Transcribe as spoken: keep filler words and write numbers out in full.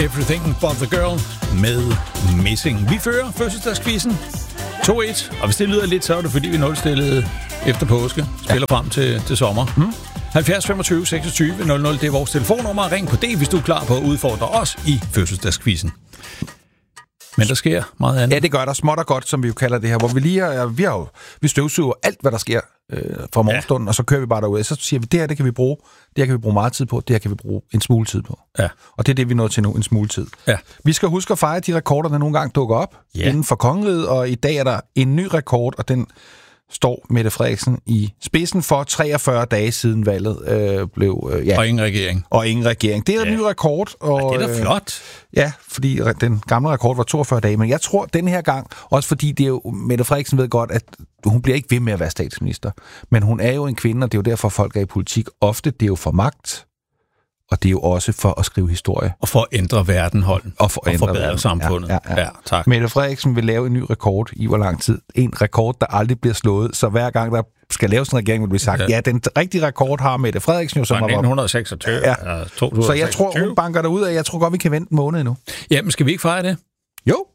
Everything But The Girl med Missing. Vi fører fødselsdagskvisten to et, og hvis det lyder lidt, så er det fordi, vi nulstillede efter påske. Spiller ja. frem til, til sommer. Hmm. halvfjerds femogtyve seksogtyve nul nul, det er vores telefonnummer. Ring på det, hvis du er klar på at udfordre os i fødselsdagskvisten. Men der sker meget andet. Ja, det gør der småt og godt, som vi jo kalder det her, hvor vi lige har, vi har jo, vi støvsuger alt, hvad der sker øh, fra morgenstunden, ja. og så kører vi bare derud. Så siger vi, det her, det kan vi bruge, det her kan vi bruge meget tid på, det her kan vi bruge en smule tid på. Ja. Og det er det, vi er nået til nu, en smule tid. Ja. Vi skal huske at fejre de rekorder, der nogle gange dukker op ja. inden for kongeriget, og i dag er der en ny rekord, og den står Mette Frederiksen i spidsen for treogfyrre dage siden valget øh, blev... Øh, ja. Og ingen regering. Og ingen regering. Det er ja. en ny rekord. Og, ja, det er da flot. Øh, ja, fordi den gamle rekord var toogfyrre dage, men jeg tror, den her gang, også fordi det er jo, Mette Frederiksen ved godt, at hun bliver ikke ved med at være statsminister, men hun er jo en kvinde, og det er jo derfor, folk er i politik. Ofte det er jo for magt, og det er jo også for at skrive historie. Og for at ændre verden, hold. Og for at og forbedre verden. samfundet. Ja, ja, ja. ja, tak. Mette Frederiksen vil lave en ny rekord i hvor lang tid. En rekord, der aldrig bliver slået. Så hver gang, der skal laves en regering, vil blive sagt, ja, ja den rigtige rekord har Mette Frederiksen jo, som var nitten seksogtyve. Ja. to tusind og seksogtyve. Så jeg tror, hun banker derud, og jeg tror godt, vi kan vente en måned endnu. Ja, men skal vi ikke fejre det? Jo.